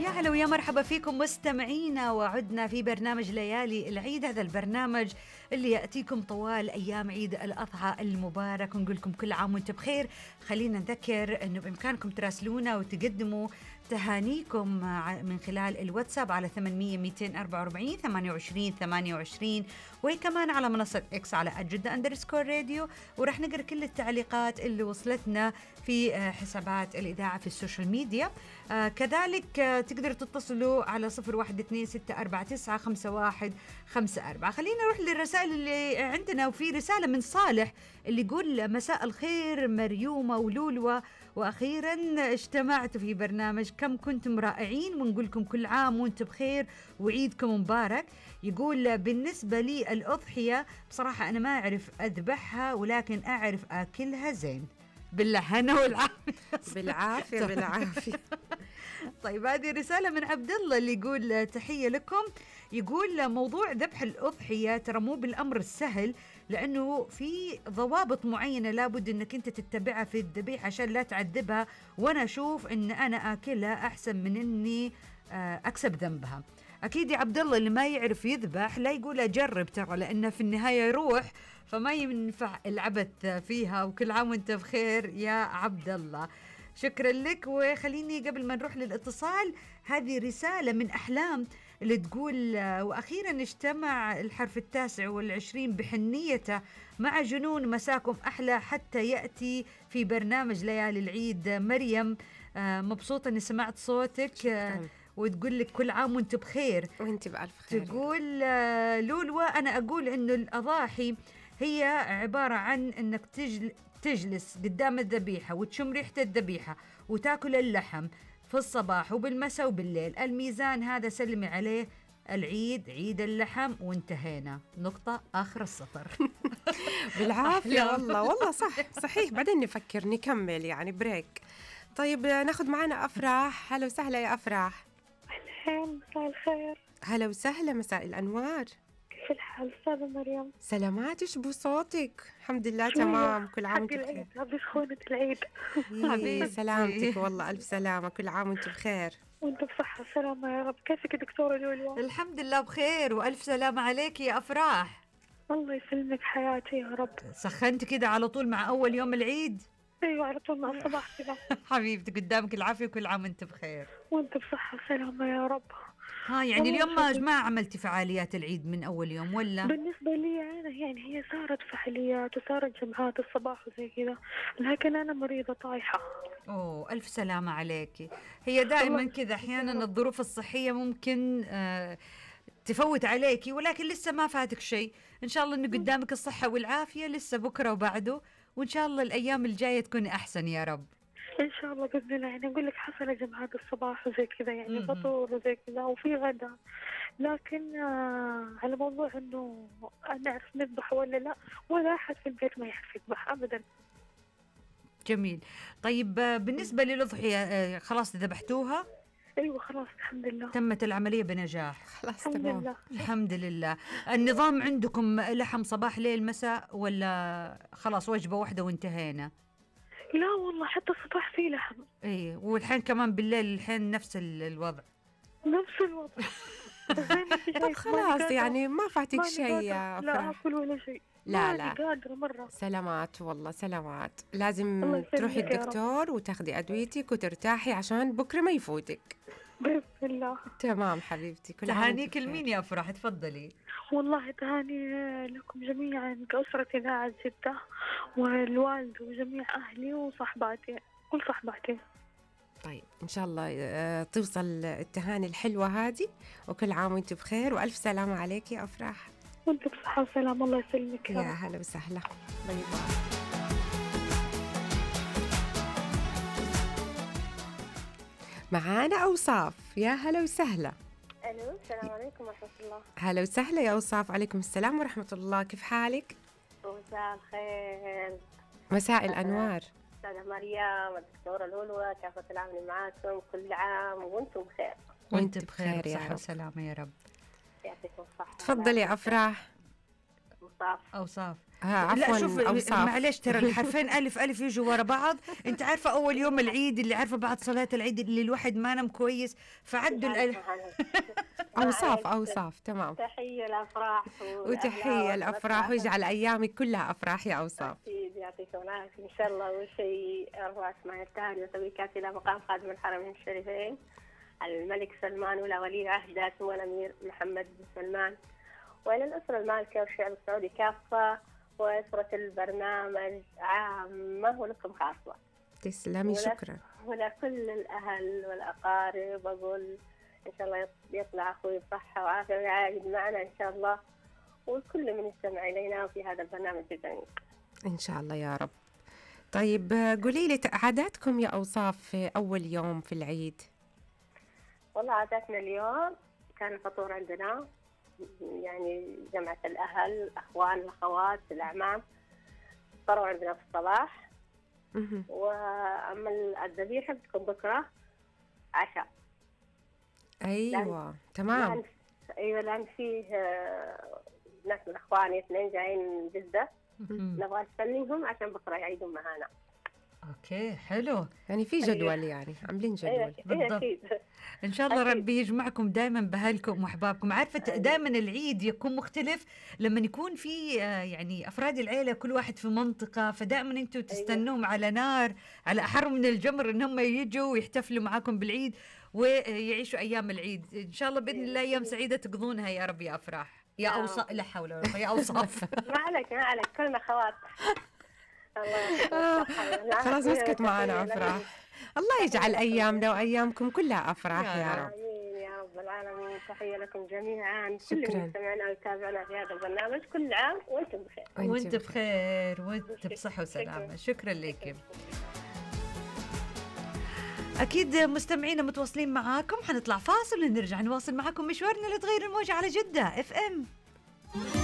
هلا ويا مرحبا فيكم مستمعينا، وعدنا في برنامج ليالي العيد. هذا البرنامج اللي يأتيكم طوال أيام عيد الأضحى المبارك، ونقول لكم كل عام وانتم بخير. خلينا نذكر أنه بإمكانكم تراسلونا وتقدموا تهانيكم من خلال الواتساب على 800-244-28-28، وكمان على منصة إكس على @جدة_راديو. ورح نقرأ كل التعليقات اللي وصلتنا في حسابات الإذاعة في السوشيال ميديا. كذلك تقدروا تتصلوا على 0126495154. خلينا نروح للرسائل اللي عندنا، وفي رسالة من صالح اللي يقول: مساء الخير مريومة ولولوة، وأخيرا اجتمعتوا في برنامج كم كنتم رائعين، ونقول لكم كل عام وانتم بخير وعيدكم مبارك. يقول: بالنسبة لي الأضحية بصراحة أنا ما أعرف أذبحها، ولكن أعرف أكلها زين. بالهنا والعافية. بالعافية بالعافية. طيب، هذه رسالة من عبد الله اللي يقول: تحية لكم. يقول: موضوع ذبح الأضحية ترى مو بالأمر السهل، لأنه في ضوابط معينة لابد أنك أنت تتبعها في الذبيحة عشان لا تعذبها، وأنا أشوف أن أنا أكلها أحسن من أني أكسب ذنبها. أكيد يا عبد الله اللي ما يعرف يذبح لا يقول أجرب، ترى لأنه في النهاية يروح، فما ينفع العبث فيها. وكل عام وانت بخير يا عبد الله. شكرا لك. وخليني قبل ما نروح للاتصال، هذه رسالة من أحلام اللي تقول: وأخيرا اجتمع الحرف 29 بحنيته مع جنون مساكم أحلى حتى يأتي في برنامج ليالي العيد. مريم، مبسوطة أني سمعت صوتك، وتقول لك كل عام وانت بخير. وانت بألف خير. تقول لولوة: أنا أقول إنه الأضاحي هي عبارة عن إنك تجلس قدام الذبيحة وتشم ريحة الذبيحة وتاكل اللحم في الصباح وبالمساء وبالليل. الميزان هذا سلمي عليه، العيد عيد اللحم وانتهينا، نقطة آخر السطر. بالعافية. والله صحيح. بعدين نفكر نكمل يعني بريك. طيب ناخد معنا أفراح. هلا وسهلا يا أفراح. مساء الخير. هلا وسهلا، مساء الأنوار. كيف الحال أستاذة مريم؟ سلامات، إيش بصوتك؟ الحمد لله تمام. كل عام وانت بخير. حبي سخونة العيد. حبيبي سلامتك، والله ألف سلامة. كل عام وانت بخير وانت بصحة وسلامة يا رب. كيفك دكتورة لولو؟ الحمد لله بخير وألف سلامة عليك يا أفراح. الله يسلمك حياتي يا رب. سخنت كده على طول مع أول يوم العيد؟ ايوه على طول مع الصباح كذا. حبيبتي قدامك العافية، وكل عام وانت بخير. وانت بصحة وسلامة يا رب. يعني اليوم ما عملتي فعاليات العيد من أول يوم ولا؟ بالنسبة لي أنا يعني هي صارت فعاليات وصارت جمعات الصباح وزي كذا، لكن أنا مريضة طايحة. أوه، ألف سلامة عليكي. هي دائما كذا، أحيانا الظروف الصحية ممكن تفوت عليكي، ولكن لسه ما فاتك شيء. إن شاء الله إنه قدامك الصحة والعافية، لسه بكرة وبعده، وإن شاء الله الأيام الجاية تكون أحسن يا رب. إن شاء الله بإذن الله. يعني أقول لك حصل جمعات الصباح وزي كذا، يعني فطور وزي كذا وفي غدا، لكن على موضوع إنه نعرف نذبح ولا لا، ولا أحد في البيت ما يعرف يذبح أبدا. جميل. طيب بالنسبة للأضحية خلاص ذبحتوها؟ أيوة خلاص الحمد لله، تمت العملية بنجاح. خلاص الحمد تمام. لله. الحمد لله. النظام عندكم لحم صباح ليل مساء، ولا خلاص وجبة واحدة وانتهينا؟ لا والله حتى الصباح فيه لحم. ايه، والحين كمان بالليل الحين نفس الوضع. نفس الوضع. طب خلاص يعني ما فاتك شيء يا أفراح. لا أفراح. أكل ولا شيء. لا قادرة مرة. سلامات، والله سلامات. لازم تروحي الدكتور وتاخدي أدويتك وترتاحي عشان بكرة ما يفوتك بإذن الله. تمام حبيبتي. كل تهانيك لمين يا أفراح؟ تفضلي. والله تهاني لكم جميعا كأسرة إذاعة جدة، والوالد وجميع أهلي وصحباتي، كل صحباتي. طيب إن شاء الله توصل التهاني الحلوة هذه، وكل عام وانت بخير وألف سلامة عليك يا أفراح. وانت بصحة وسلام. الله يسلمك يا هلا وسهلا. باي باي. معانا أوصاف. يا هلا وسهلا. ألو، السلام عليكم ورحمة الله. هلا وسهلا يا أوصاف. عليكم السلام ورحمة الله. كيف حالك؟ مساء الخير. مساء الأنوار. أستاذة مريم، الدكتورة لولوة، كيف العامل معاكم؟ كل عام وانتم بخير. وانت بخير يا صحة رب. وسلامة يا رب. يعطيكم الصحة. تفضلي يا أفراح. أوصاف. أوصاف. لا عفوا شوف أوصاف. معلش ترى الحرفين ألف يجوا ورا بعض. أنت عارفة أول يوم العيد اللي عارفة بعد صلاة العيد اللي الواحد ما نام كويس فعدوا أوصاف تمام. تحية الأفراح وتحية الأفراح ويجعل أيامك كلها أفراح يا أوصاف. أكيد يعطيكم العافية إن شاء الله. وشيء أرفع اسماعيل التهاني وتبريكات إلى مقام خادم الحرمين الشريفين الملك سلمان ولا ولي عهده سمو الأمير محمد بن سلمان، وإلى الأسرة المالكة والشعب السعودي كافة، وأسرة البرنامج عامة ولكم خاصة. تسلمي شكرا. ولكل الأهل والأقارب أقول إن شاء الله يطلع أخوي بصحة وعافية ويعايد معنا إن شاء الله، وكل من يستمع إلينا في هذا البرنامج الجميل إن شاء الله يا رب. طيب قولي لي عاداتكم يا أوصاف في أول يوم في العيد؟ والله عاداتنا اليوم كان الفطور عندنا يعني جمعة الأهل الأخوان الأخوات الأعمام فطروا عندنا في الصباح. وأما الذبيحة بتكون بكرة عشاء. أيوة تمام. أيوة لأن فيه ناس من أخواني 2 جايين من جدة نبغى نستنيهم عشان بكرة يعيدوا معانا. اوكي حلو، يعني في جدول يعني عاملين جدول. بالضبط. ان شاء الله ربي يجمعكم دائما باهلكم واحبابكم. عارفه دائما العيد يكون مختلف لما يكون في يعني افراد العيله كل واحد في منطقه، فدائما انتم تستنوهم على نار على احر من الجمر ان هم يجوا ويحتفلوا معاكم بالعيد ويعيشوا ايام العيد. ان شاء الله باذن الله ايام سعيده تقضونها يا رب يا افراح يا اوصاف. لا حول ولا قوه يا اوصاف. ما عليك كلنا خوات. خلاص مسكت معنا أفراح. الله يجعل أيامنا وأيامكم كلها أفراح يا رب. آمين يا رب العالمين. تحية لكم جميعا كل من يستمعنا ويتابعنا في هذا البرنامج. كل عام وأنتم بخير. وأنت بخير وأنت بصحة وسلامة. شكرا لك. أكيد مستمعينا متواصلين معاكم. حنطلع فاصل ونرجع نواصل معاكم مشوارنا لتغير الموجة على جدة FM.